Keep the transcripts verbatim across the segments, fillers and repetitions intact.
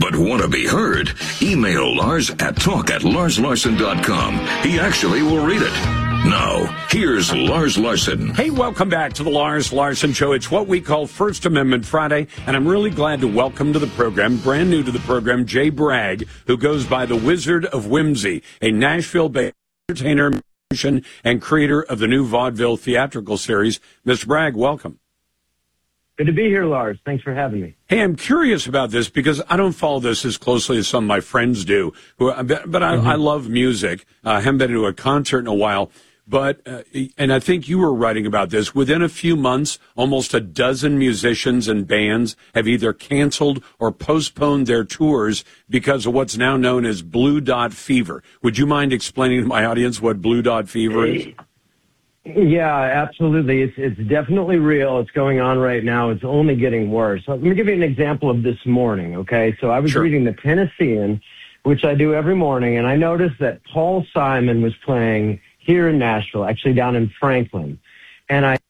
but want to be heard? Email Lars at talk at lars larson dot com. He actually will read it. Now, here's Lars Larson. Hey, welcome back to the Lars Larson Show. It's what we call First Amendment Friday, and I'm really glad to welcome to the program, brand new to the program, Jay Bragg, who goes by the Wizard of Whimsy, a Nashville-based entertainer and creator of the new vaudeville theatrical series. Mister Bragg, welcome. Good to be here, Lars. Thanks for having me. Hey, I'm curious about this because I don't follow this as closely as some of my friends do, who, but I, mm-hmm. I love music. Uh, I haven't been to a concert in a while. But, uh, and I think you were writing about this, within a few months, almost a dozen musicians and bands have either canceled or postponed their tours because of what's now known as Blue Dot Fever. Would you mind explaining to my audience what Blue Dot Fever is? Yeah, absolutely. It's it's definitely real. It's going on right now. It's only getting worse. Let me give you an example of this morning, okay? So I was Sure. reading the Tennessean, which I do every morning, and I noticed that Paul Simon was playing here in Nashville, actually down in Franklin. And I...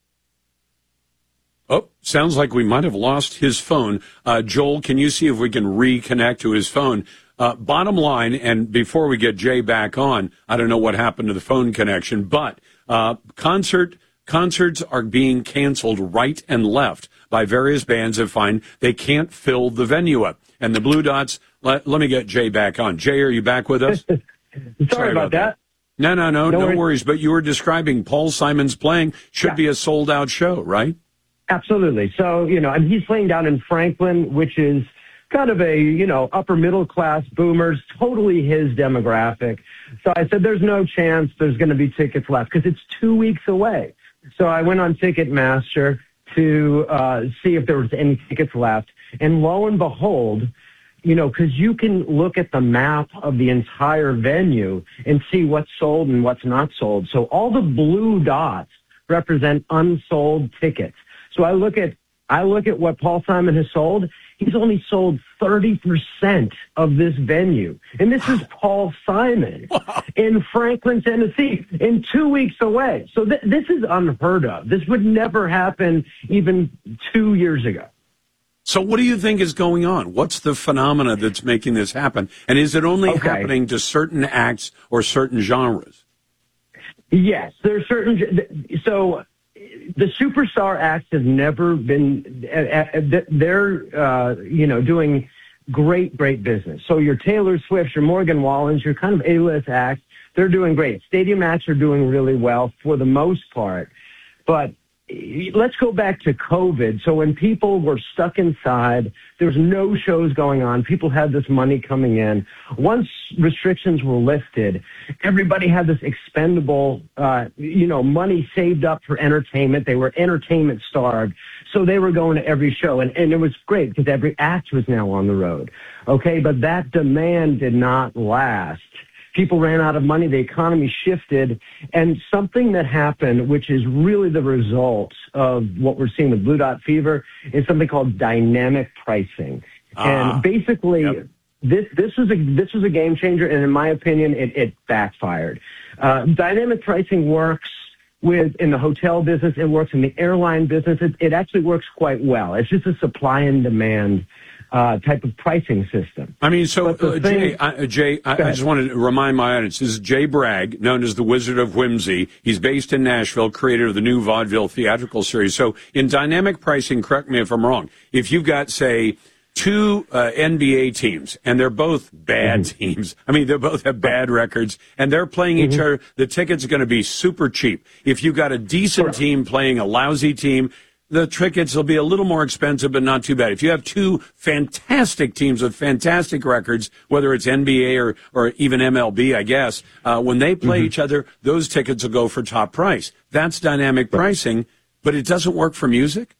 Oh, sounds like we might have lost his phone. Uh, Joel, can you see if we can reconnect to his phone? Uh, bottom line, and before we get Jay back on, I don't know what happened to the phone connection, but uh, concert concerts are being canceled right and left by various bands that find they can't fill the venue up. And the Blue Dots, let, let me get Jay back on. Jay, are you back with us? Sorry, Sorry about, about that. that. No, no, no, no, no worries. worries. But you were describing Paul Simon's playing should yeah. be a sold-out show, right? Absolutely. So, you know, and he's playing down in Franklin, which is kind of a, you know, upper middle class boomers, totally his demographic. So I said, there's no chance there's going to be tickets left because it's two weeks away. So I went on Ticketmaster to uh, see if there was any tickets left. And lo and behold, you know, because you can look at the map of the entire venue and see what's sold and what's not sold. So all the blue dots represent unsold tickets. So I look at I look at what Paul Simon has sold. He's only sold thirty percent of this venue. And this is Paul Simon in Franklin, Tennessee, in two weeks away. So th- this is unheard of. This would never happen even two years ago. So what do you think is going on? What's the phenomena that's making this happen? And is it only okay. happening to certain acts or certain genres? Yes, there's certain. So the superstar acts have never been. They're uh, you know doing great, great business. So your Taylor Swifts, your Morgan Wallens, your kind of A-list acts, they're doing great. Stadium acts are doing really well for the most part, but let's go back to COVID. So when people were stuck inside, there was no shows going on. People had this money coming in. Once restrictions were lifted, everybody had this expendable, uh, you know, money saved up for entertainment. They were entertainment starved. So they were going to every show. And, and it was great because every act was now on the road. Okay. But that demand did not last. People ran out of money. The economy shifted. And something that happened, which is really the result of what we're seeing with Blue Dot Fever, is something called dynamic pricing. Uh, and basically, yep. this this was a this was a game changer. And in my opinion, it, it backfired. Uh, dynamic pricing works with in the hotel business. It works in the airline business. It, it actually works quite well. It's just a supply and demand Uh, type of pricing system. I mean, so, uh, thing, Jay, I, Jay I, I just wanted to remind my audience, this is Jay Bragg, known as the Wizard of Whimsy. He's based in Nashville, creator of the new vaudeville theatrical series. So in dynamic pricing, correct me if I'm wrong, if you've got, say, two uh, N B A teams, and they're both bad mm-hmm. teams. I mean, they both have bad records, and they're playing mm-hmm. each other. The tickets are going to be super cheap. If you've got a decent sure. team playing a lousy team, the tickets will be a little more expensive, but not too bad. If you have two fantastic teams with fantastic records, whether it's N B A or, or even M L B, I guess, uh, when they play mm-hmm. each other, those tickets will go for top price. That's dynamic pricing, but it doesn't work for music?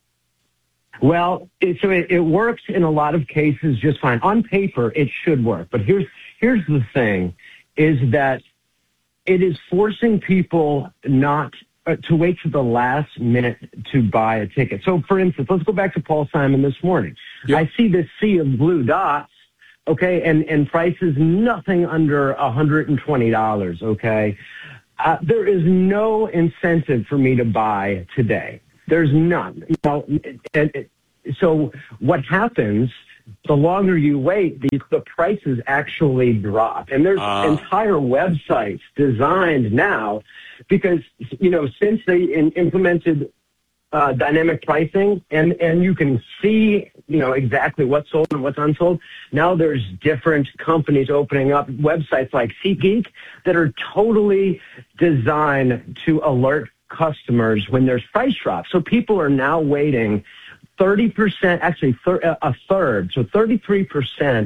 Well, it, so it, it works in a lot of cases just fine. On paper, it should work. But here's here's the thing, is that it is forcing people not Uh, to wait to the last minute to buy a ticket. So, for instance, let's go back to Paul Simon this morning. Yep. I see this sea of blue dots, okay, and, and prices nothing under one hundred twenty dollars, okay? Uh, there is no incentive for me to buy today. There's none. You know, and, and, so what happens the longer you wait, the, the prices actually drop. And there's uh. entire websites designed now because, you know, since they in, implemented uh, dynamic pricing and, and you can see, you know, exactly what's sold and what's unsold, now there's different companies opening up websites like SeatGeek that are totally designed to alert customers when there's price drops. So people are now waiting thirty percent, actually thir- a third, so thirty-three percent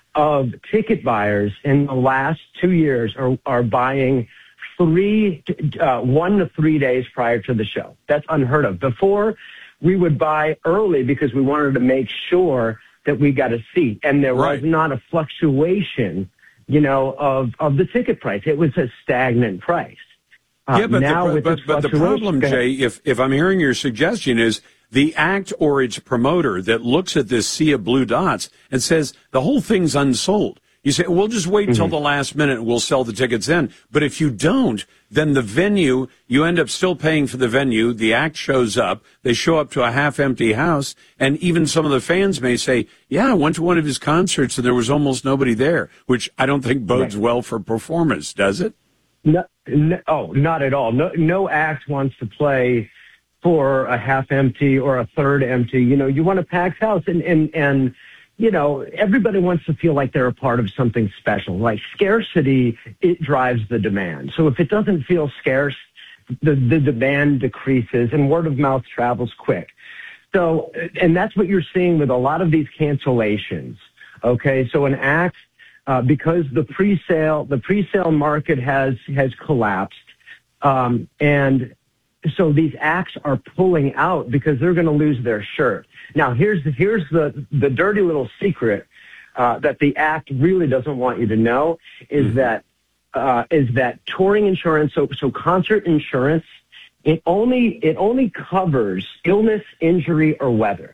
of ticket buyers in the last two years are, are buying three, uh, one to three days prior to the show. That's unheard of. Before, we would buy early because we wanted to make sure that we got a seat, and there right. was not a fluctuation, you know, of, of the ticket price. It was a stagnant price. Uh, yeah, but, now the, with but, but the problem, Jay, if, if I'm hearing your suggestion is the act or its promoter that looks at this sea of blue dots and says the whole thing's unsold. You say, we'll just wait until mm-hmm. the last minute and we'll sell the tickets then. But if you don't, then the venue, you end up still paying for the venue. The act shows up. They show up to a half-empty house. And even some of the fans may say, yeah, I went to one of his concerts and there was almost nobody there, which I don't think bodes right. well for performance, does it? No, no, oh, not at all. No, no act wants to play for a half empty or a third empty. You know, you want a packed house, and, and, and, you know, everybody wants to feel like they're a part of something special. Like scarcity, it drives the demand. So if it doesn't feel scarce, the, the demand decreases and word of mouth travels quick. So, and that's what you're seeing with a lot of these cancellations. Okay. So an act, uh, because the pre-sale, the pre-sale market has, has collapsed. Um, and, So these acts are pulling out because they're going to lose their shirt. Now, here's the, here's the, the dirty little secret uh, that the act really doesn't want you to know is mm-hmm. that uh, is that touring insurance, so so concert insurance, it only it only covers illness, injury, or weather.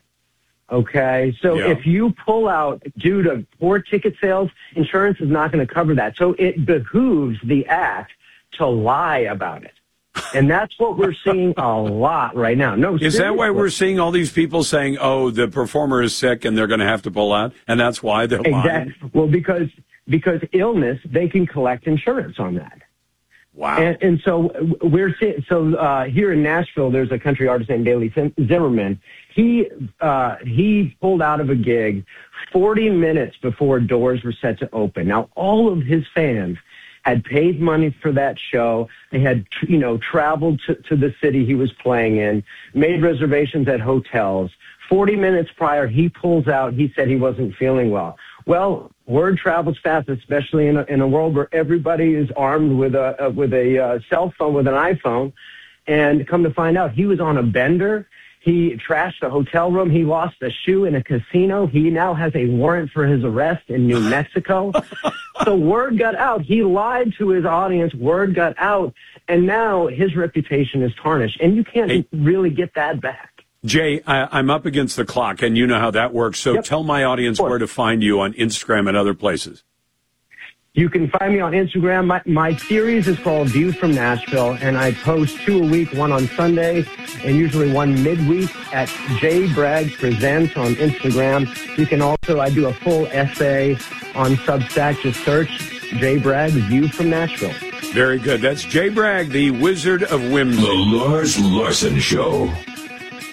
Okay, so yeah. if you pull out due to poor ticket sales, insurance is not going to cover that. So it behooves the act to lie about it. And that's what we're seeing a lot right now. No, is seriously. That why we're seeing all these people saying, "Oh, the performer is sick and they're going to have to pull out," and that's why they're exactly. lying? Well, because because illness, they can collect insurance on that. Wow. And, and so we're seeing. So uh, here in Nashville, there's a country artist named Bailey Zimmerman. He uh, he pulled out of a gig forty minutes before doors were set to open. Now, all of his fans had paid money for that show. They had, you know, traveled to, to the city he was playing in, made reservations at hotels. forty minutes prior, he pulls out. He said he wasn't feeling well. Well, word travels fast, especially in a, in a world where everybody is armed with a, a with a uh, cell phone, with an iPhone. And come to find out, he was on a bender. He trashed a hotel room. He lost a shoe in a casino. He now has a warrant for his arrest in New Mexico. So word got out. He lied to his audience. Word got out. And now his reputation is tarnished. And you can't hey, really get that back. Jay, I, I'm up against the clock, and you know how that works. So yep. tell my audience where to find you on Instagram and other places. You can find me on Instagram. My, my series is called View from Nashville, and I post two a week, one on Sunday and usually one midweek at Jay Bragg Presents on Instagram. You can also, I do a full essay on Substack. Just search Jay Bragg, View from Nashville. Very good. That's Jay Bragg, the Wizard of Whimsy. The Lars Larson Show.